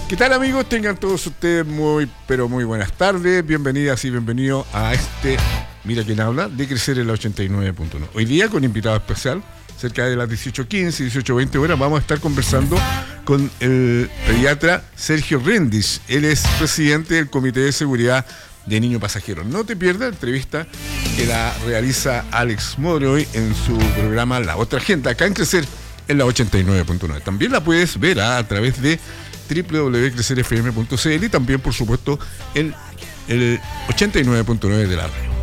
¿Qué tal, amigos? Tengan todos ustedes muy buenas tardes. Bienvenidas y bienvenidos a Mira quién habla, de Crecer en la 89.1. Hoy día con invitado especial, cerca de las 18:15, 18:20 horas, vamos a estar conversando con el pediatra Sergio Rendich. Él es presidente del Comité de Seguridad de Niños Pasajeros. No te pierdas la entrevista que la realiza Alex Monroy en su programa La Otra Agenda, acá en Crecer en la 89.9. También la puedes ver a través de www.crecerfm.cl y también, por supuesto, en el 89.9 de la radio.